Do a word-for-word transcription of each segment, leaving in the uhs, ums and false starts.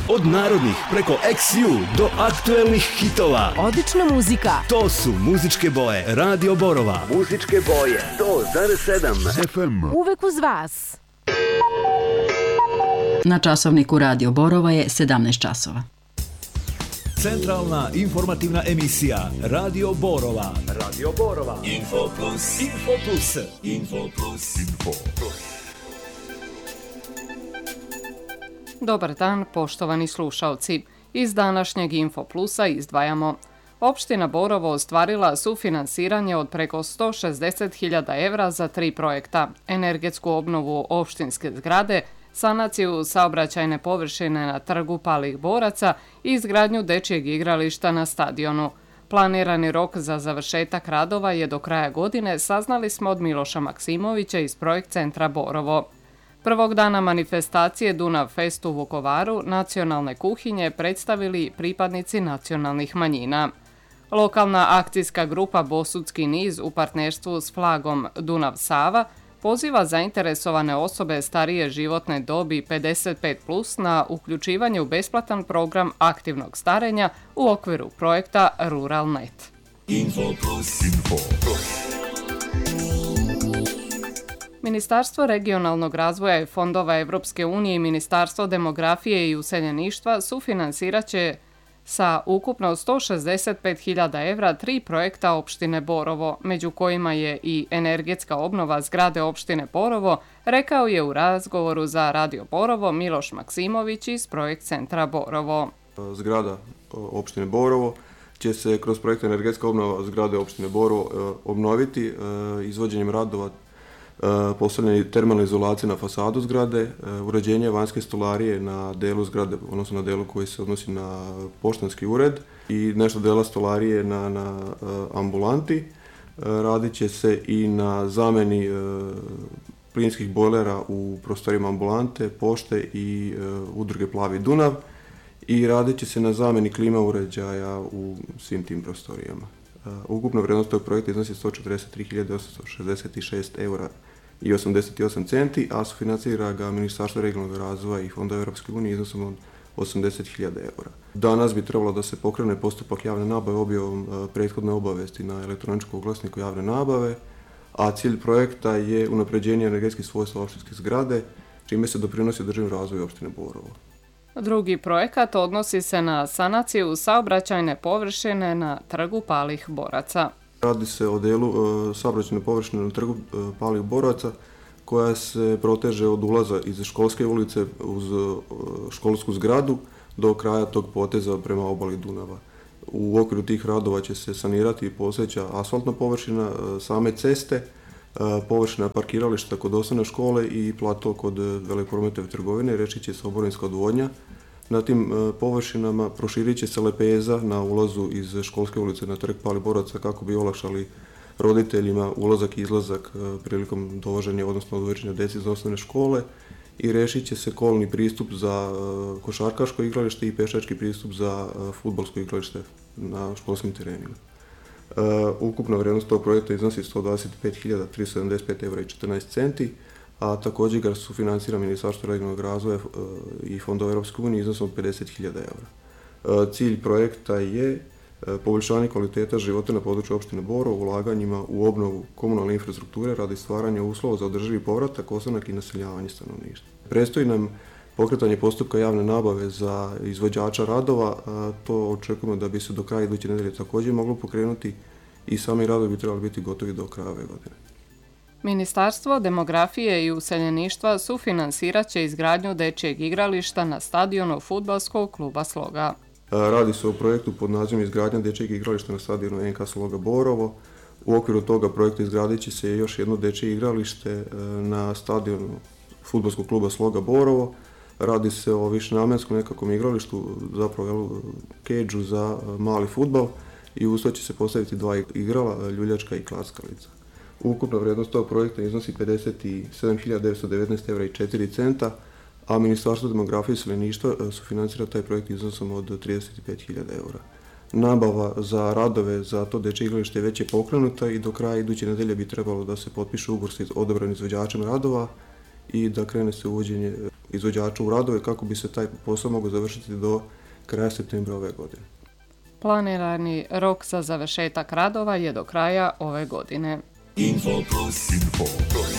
Od narodnih preko eks ju do aktuelnih hitova. Odlična muzika. To su muzičke boje Radio Borova. Muzičke boje sto zarez sedam ef em. Uvek uz vas. Na časovniku Radio Borova je sedamnaest časova. Centralna informativna emisija Radio Borova. Radio Borova. Info Plus. Info Plus. Info Plus. Info Plus. Dobar dan, poštovani slušalci. Iz današnjeg Info Plusa izdvajamo. Opština Borovo ostvarila sufinansiranje od preko sto šezdeset hiljada evra za tri projekta. Energetsku obnovu opštinske zgrade, sanaciju saobraćajne površine na trgu Palih boraca i izgradnju dečjeg igrališta na stadionu. Planirani rok za završetak radova je do kraja godine, saznali smo od Miloša Maksimovića iz Projekt centra Borovo. Prvog dana manifestacije Dunav Fest u Vukovaru nacionalne kuhinje predstavili pripadnici nacionalnih manjina. Lokalna akcijska grupa Bosutski niz u partnerstvu s flagom Dunav Sava poziva zainteresovane osobe starije životne dobi pedeset pet plus na uključivanje u besplatan program aktivnog starenja u okviru projekta Rural punkt net. Info Plus. Info Plus. Ministarstvo regionalnog razvoja i fondova Evropske unije i Ministarstvo demografije i useljeništva sufinansirat će sa ukupno sto šezdeset pet hiljada evra tri projekta opštine Borovo, među kojima je i energetska obnova zgrade opštine Borovo, rekao je u razgovoru za Radio Borovo Miloš Maksimović iz Projekt centra Borovo. Zgrada opštine Borovo će se kroz projekt energetska obnova zgrade opštine Borovo obnoviti izvođenjem radova postavljanje termalne izolacije na fasadu zgrade, uređenje vanjske stolarije na delu zgrade, odnosno na delu koji se odnosi na poštanski ured i nešto dela stolarije na, na ambulanti. Radit će se i na zameni plinskih bojlera u prostorima ambulante, pošte i udruge Plavi Dunav i radit će se na zameni klima uređaja u svim tim prostorijama. Ukupna vrijednost tog projekta iznosi sto četrdeset tri hiljade osamsto šezdeset šest eura i osamdeset osam centi, a sufinancira ga Ministarstvo regionalnog razvoja i Fonda Evropske unije iznosom od osamdeset hiljada eura. Danas bi trebalo da se pokrene postupak javne nabave objavom prethodne obavesti na elektroničkom oglasniku javne nabave, a cilj projekta je unapređenje energetskih svojstva opštinske zgrade, čime se doprinosi održivom razvoju opštine Borovo. Drugi projekat odnosi se na sanaciju saobraćajne površine na trgu Palih boraca. Radi se o delu e, saobraćajne površine na trgu e, Palih boraca koja se proteže od ulaza iz školske ulice uz e, školsku zgradu do kraja tog poteza prema obali Dunava. U okviru tih radova će se sanirati postojeća asfaltna površina, e, same ceste, e, površina parkirališta kod osnovne škole i plato kod veleprometove trgovine, rešit će se oborinska odvodnja. Na tim površinama proširit će se lepeza na ulazu iz školske ulice na trg Palih boraca kako bi olakšali roditeljima ulazak i izlazak prilikom dovoženja, odnosno odvođenja dece iz osnovne škole i rešit će se kolni pristup za košarkaško igralište i pešački pristup za fudbalsko igralište na školskim terenima. Ukupna vrijednost tog projekta iznosi sto dvadeset pet hiljada tristo sedamdeset pet eura i četrnaest centi, a također ga sufinansira Ministarstvo regionalnog razvoja i Fondova Evropske unije iznosom od pedeset hiljada eura. Cilj projekta je poboljšanje kvaliteta života na području opštine Borovo ulaganjima u obnovu komunalne infrastrukture radi stvaranja uslova za održivi povratak, ostanak i naseljavanje stanovništva. Predstoji nam pokretanje postupka javne nabave za izvođača radova, a to očekujemo da bi se do kraja iduće nedelje također moglo pokrenuti i sami radovi bi trebali biti gotovi do kraja ove godine. Ministarstvo demografije i useljeništva sufinansirat će izgradnju dečjeg igrališta na stadionu fudbalskog kluba Sloga. Radi se o projektu pod nazivom izgradnja dečjeg igrališta na stadionu en ka Sloga Borovo. U okviru toga projekta izgradit će se još jedno dečje igralište na stadionu fudbalskog kluba Sloga Borovo. Radi se o višenamenskom nekakvom igralištu, zapravo keđu za mali fudbal i uz to će se postaviti dva igrala, ljuljačka i klackalica. Ukupna vrijednost tog projekta iznosi pedeset sedam hiljada devetsto devetnaest eura i četiri centa, a Ministarstvo demografije i useljeništva sufinansira taj projekt iznosom od trideset pet hiljada eura. Nabava za radove za to dečje igralište već je pokrenuta i do kraja iduće nedelje bi trebalo da se potpiše ugovor sa odabranim izvođačem radova i da krene se uvođenje izvođača u radove kako bi se taj posao mogao završiti do kraja septembra ove godine. Planirani rok za završetak radova je do kraja ove godine. Info Plus. Info Plus.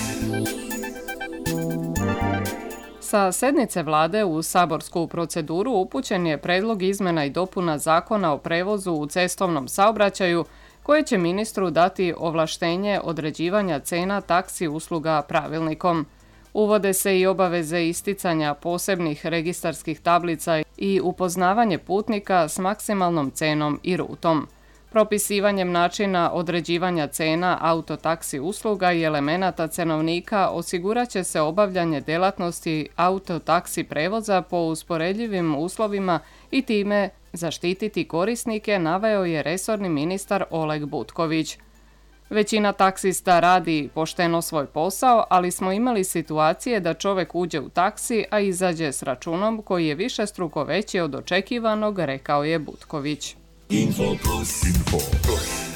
Sa sednice vlade u saborsku proceduru upućen je predlog izmjena i dopuna Zakona o prevozu u cestovnom saobraćaju koje će ministru dati ovlaštenje određivanja cena taksi usluga pravilnikom. Uvode se i obaveze isticanja posebnih registarskih tablica i upoznavanje putnika s maksimalnom cenom i rutom. Propisivanjem načina određivanja cena autotaksi usluga i elemenata cenovnika osigurat će se obavljanje djelatnosti autotaksi prevoza po usporedljivim uslovima i time zaštititi korisnike, naveo je resorni ministar Oleg Butković. Većina taksista radi pošteno svoj posao, ali smo imali situacije da čovjek uđe u taksi, a izađe s računom koji je višestruko veći od očekivanog, rekao je Butković. Info Plus. Info Plus.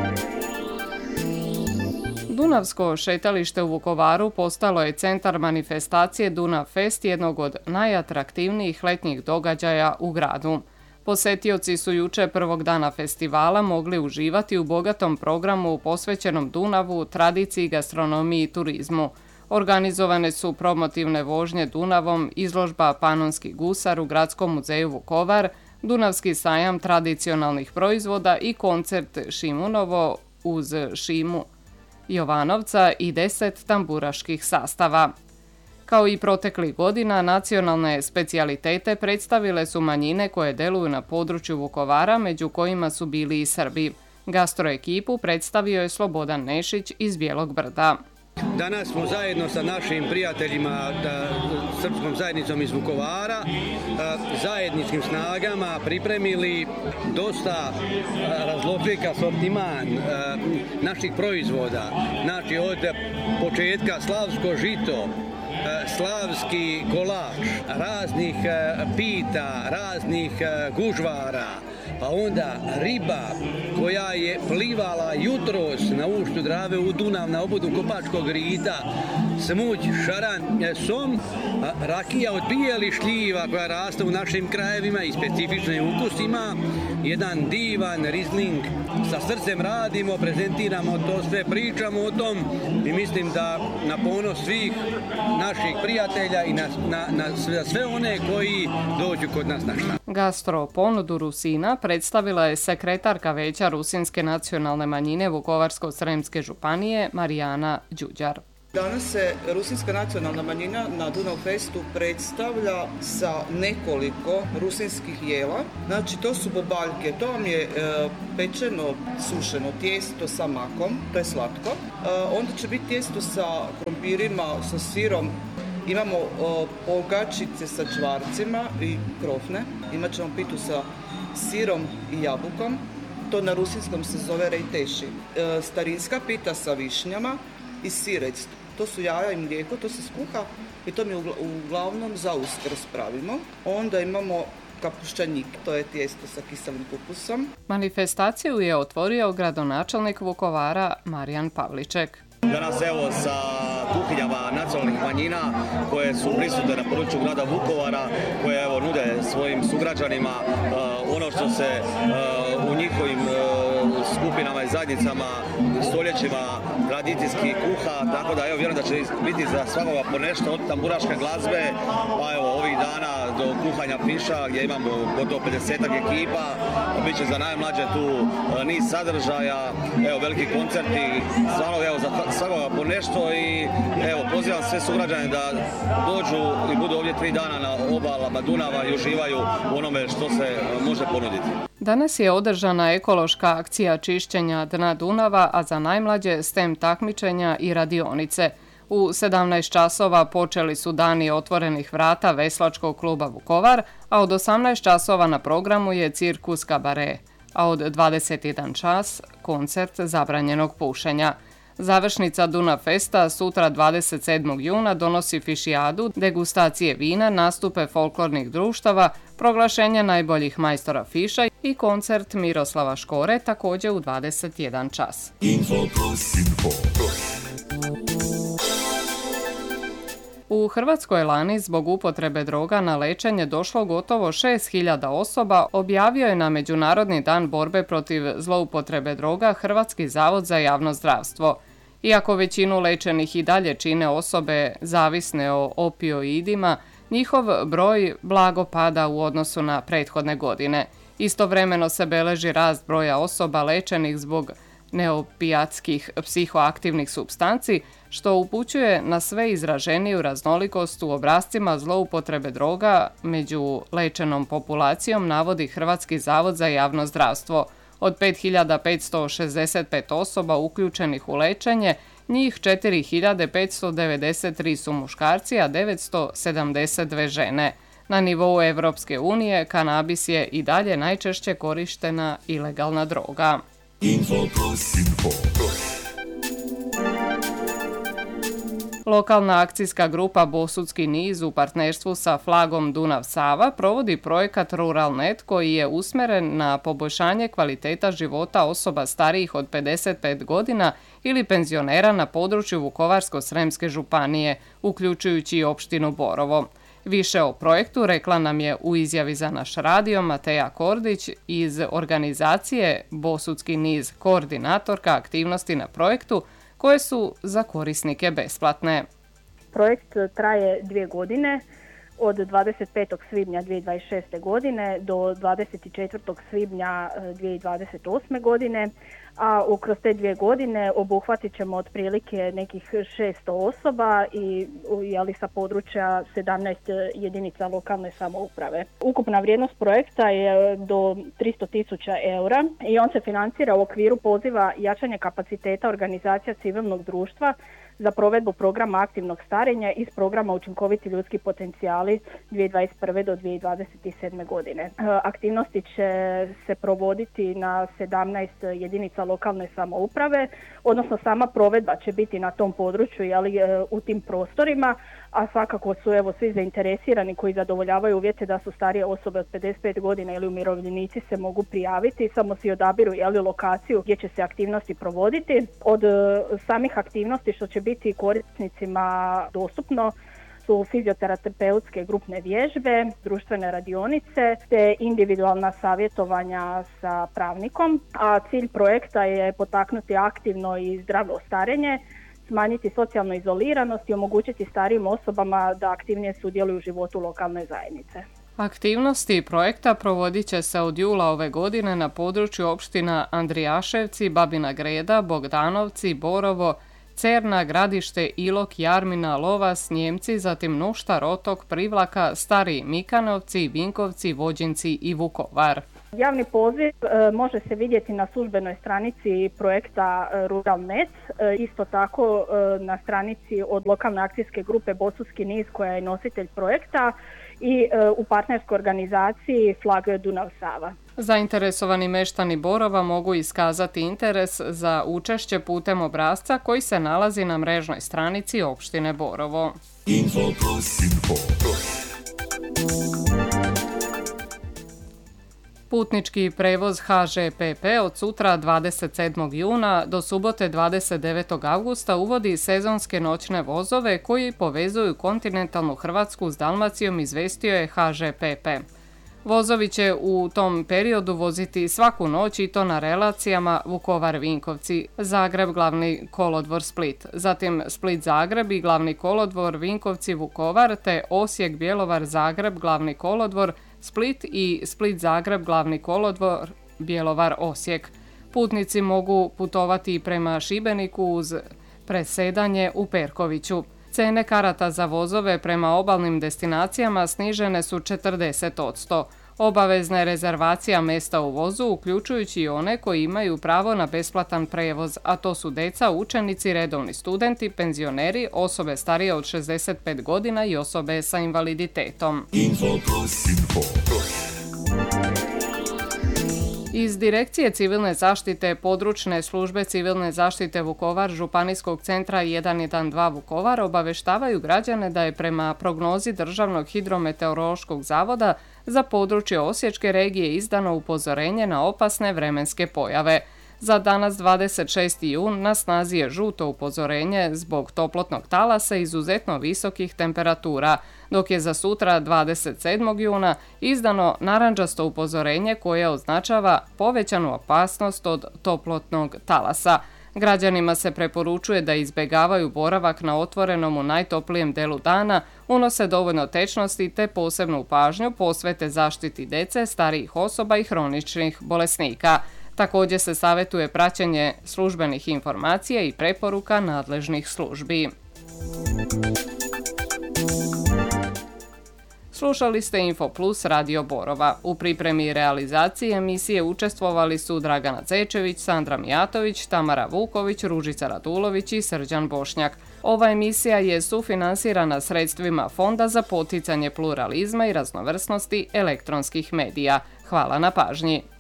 Dunavsko šetalište u Vukovaru postalo je centar manifestacije Dunav Fest, jednog od najatraktivnijih letnjih događaja u gradu. Posetioci su juče prvog dana festivala mogli uživati u bogatom programu posvećenom Dunavu, tradiciji, gastronomiji i turizmu. Organizovane su promotivne vožnje Dunavom, izložba Panonski gusar u Gradskom muzeju Vukovar, Dunavski sajam tradicionalnih proizvoda i koncert Šimunovo uz Šimu Jovanovca i deset tamburaških sastava. Kao i proteklih godina, nacionalne specijalitete predstavile su manjine koje deluju na području Vukovara, među kojima su bili i Srbi. Gastroekipu predstavio je Slobodan Nešić iz Bijelog Brda. Danas smo zajedno sa našim prijateljima, da, srpskom zajednicom iz Vukovara, zajedničkim snagama pripremili dosta razložik asortiman naših proizvoda. Znači od početka slavsko žito, slavski kolač, raznih pita, raznih gužvara, pa onda riba koja je plivala jutros na ušću Drave u Dunav na obodu Kopačkog rita, smuć, šaran, som, rakija od bijelih šljiva koja raste u našim krajevima i specifičnim ukusima, jedan divan rizling. Sa srcem radimo, prezentiramo to sve, pričamo o tom i mislim da na ponos svih naših prijatelja i na, na, na sve, sve one koji dođu kod nas na šta. Gastro ponudu Rusina predstavila je sekretarka Veća Rusinske nacionalne manjine Vukovarsko-sremske županije Marijana Đuđar. Danas se Rusinska nacionalna manjina na Dunav Festu predstavlja sa nekoliko rusinskih jela. Znači to su bobaljke, to vam je e, pečeno, sušeno tijesto sa makom, to je slatko. E, onda će biti tijesto sa krompirima, sa sirom. Imamo o, pogačice sa čvarcima i krofne. Imat ćemo pitu sa sirom i jabukom. To na rusinskom se zove rejteši. E, starinska pita sa višnjama i sirec. To su jaja i mlijeko, to se skuha i to mi uglavnom za Uskrs pravimo. Onda imamo kapuščanik, to je tijesto sa kiselim kupusom. Manifestaciju je otvorio gradonačelnik Vukovara Marijan Pavliček. Danas evo sa kuhinjama nacionalnih manjina koje su prisutne na području grada Vukovara, koje evo nude svojim sugrađanima uh, ono što se uh, u njihovim uh, skupinama i zajednicama stoljećima tradicijski kuha, tako da evo vjerujem da će biti za svakoga po nešto od tamburaške glazbe, pa evo ovih dana do kuhanja fiša gdje imamo gotovo pedesetak ekipa, bit će za najmlađe tu uh, niz sadržaja, evo veliki koncerti, stvarno evo za svakoga po nešto i evo pozivam sve sugrađane da dođu i budu ovdje tri dana na obalama Dunava i uživaju u onome što se može ponuditi. Danas je održana ekološka akcija čišćenja dna Dunava, a za najmlađe STEM takmičenja i radionice. U sedamnaest časova počeli su dani otvorenih vrata Veslačkog kluba Vukovar, a od osamnaest časova na programu je cirkus kabare, a od dvadeset jedan čas koncert zabranjenog pušenja. Završnica Dunav Festa sutra dvadeset sedmog juna donosi fišijadu, degustacije vina, nastupe folklornih društava, proglašenje najboljih majstora fiša i koncert Miroslava Škore također u dvadeset jedan čas. Info Plus. Info Plus. U Hrvatskoj lani zbog upotrebe droga na lečenje došlo gotovo šest hiljada osoba, objavio je na Međunarodni dan borbe protiv zloupotrebe droga Hrvatski zavod za javno zdravstvo. Iako većinu lečenih i dalje čine osobe zavisne o opioidima, njihov broj blago pada u odnosu na prethodne godine. Istovremeno se beleži rast broja osoba lečenih zbog neopijatskih psihoaktivnih supstanci, što upućuje na sve izraženiju raznolikost u obrascima zloupotrebe droga među lečenom populacijom, navodi Hrvatski zavod za javno zdravstvo. Od pet hiljada petsto šezdeset pet osoba uključenih u lečenje, njih četiri hiljade petsto devedeset tri su muškarci, a devetsto sedamdeset dvije žene. Na nivou Evropske unije kanabis je i dalje najčešće korištena ilegalna droga. Info Plus. Info Plus. Lokalna akcijska grupa Bosutski niz u partnerstvu sa Flagom Dunav-Sava provodi projekat Ruralnet koji je usmjeren na poboljšanje kvaliteta života osoba starijih od pedeset pet godina ili penzionera na području Vukovarsko-sremske županije, uključujući i opštinu Borovo. Više o projektu rekla nam je u izjavi za naš radio Mateja Kordić iz organizacije Bosutski niz, koordinatorka aktivnosti na projektu koje su za korisnike besplatne. Projekt traje dvije godine, od dvadeset petog svibnja dvije tisuće dvadeset šeste. godine do dvadeset četvrtog svibnja dvije tisuće dvadeset osme. godine, a kroz te dvije godine obuhvatit ćemo otprilike nekih šesto osoba i jeli, sa područja sedamnaest jedinica lokalne samouprave. Ukupna vrijednost projekta je do tristo tisuća eura i on se financira u okviru poziva jačanje kapaciteta organizacija civilnog društva za provedbu programa aktivnog starenja iz programa Učinkoviti ljudski potencijali dvije tisuće dvadeset prve. do dvije tisuće dvadeset sedme. godine. Aktivnosti će se provoditi na sedamnaest jedinica lokalne samouprave, odnosno sama provedba će biti na tom području, jeli, u tim prostorima, a svakako su evo svi zainteresirani koji zadovoljavaju uvjete da su starije osobe od pedeset pet godina ili umirovljenici se mogu prijaviti, samo si odabiru jeli, lokaciju gdje će se aktivnosti provoditi. Od samih aktivnosti što će biti korisnicima dostupno su fizioterapeutske grupne vježbe, društvene radionice te individualna savjetovanja sa pravnikom, a cilj projekta je potaknuti aktivno i zdravo starenje, smanjiti socijalnu izoliranost i omogućiti starijim osobama da aktivnije sudjeluju u životu lokalne zajednice. Aktivnosti projekta provodit će se od jula ove godine na području opština Andrijaševci, Babina Greda, Bogdanovci, Borovo, Cerna, Gradište, Ilok, Jarmina, Lovas, Njemci, zatim Nuštar, Otok, Privlaka, Stari Mikanovci, Vinkovci, Vođinci i Vukovar. Javni poziv e, može se vidjeti na službenoj stranici projekta e, Ruralnet, e, isto tako e, na stranici od lokalne akcijske grupe Bosutski niz koja je nositelj projekta i e, u partnerskoj organizaciji Flag Dunav-Sava. Zainteresovani meštani Borova mogu iskazati interes za učešće putem obrasca koji se nalazi na mrežnoj stranici opštine Borovo. Info Plus. Info Plus. Putnički prevoz H Ž P P od sutra dvadeset sedmog juna do subote dvadeset devetog avgusta uvodi sezonske noćne vozove koji povezuju kontinentalnu Hrvatsku s Dalmacijom, izvestio je H Ž P P. Vozovi će u tom periodu voziti svaku noć i to na relacijama Vukovar-Vinkovci, Zagreb, glavni kolodvor Split, zatim Split-Zagreb i glavni kolodvor Vinkovci-Vukovar te Osijek-Bjelovar-Zagreb, glavni kolodvor Split i Split-Zagreb, glavni kolodvor Bjelovar-Osijek. Putnici mogu putovati i prema Šibeniku uz presedanje u Perkoviću. Cene karata za vozove prema obalnim destinacijama snižene su četrdeset posto. Obavezna je rezervacija mjesta u vozu, uključujući i one koji imaju pravo na besplatan prevoz, a to su deca, učenici, redovni studenti, penzioneri, osobe starije od šezdeset pet godina i osobe sa invaliditetom. Info Plus. Info Plus. Iz Direkcije civilne zaštite područne službe civilne zaštite Vukovar Županijskog centra jedan jedan dva Vukovar obaveštavaju građane da je prema prognozi Državnog hidrometeorološkog zavoda za područje Osječke regije izdano upozorenje na opasne vremenske pojave. Za danas dvadeset šesti jun na snazi je žuto upozorenje zbog toplotnog talasa i izuzetno visokih temperatura, dok je za sutra dvadeset sedmog juna izdano narandžasto upozorenje koje označava povećanu opasnost od toplotnog talasa. Građanima se preporučuje da izbjegavaju boravak na otvorenom u najtoplijem delu dana, unose dovoljno tečnosti te posebnu pažnju posvete zaštiti dece, starijih osoba i hroničnih bolesnika. Također se savjetuje praćenje službenih informacija i preporuka nadležnih službi. Slušali ste InfoPlus Radio Borova. U pripremi i realizaciji emisije učestvovali su Dragana Cečević, Sandra Mijatović, Tamara Vuković, Ružica Radulović i Srđan Bošnjak. Ova emisija je sufinansirana sredstvima Fonda za poticanje pluralizma i raznovrsnosti elektronskih medija. Hvala na pažnji.